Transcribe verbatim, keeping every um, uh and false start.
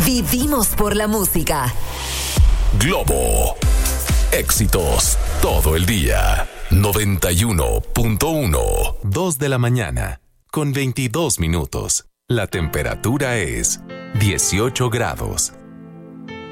Vivimos por la música. Globo. Éxitos todo el día. noventa y uno punto uno. dos de la mañana, con veintidós minutos. La temperatura es dieciocho grados.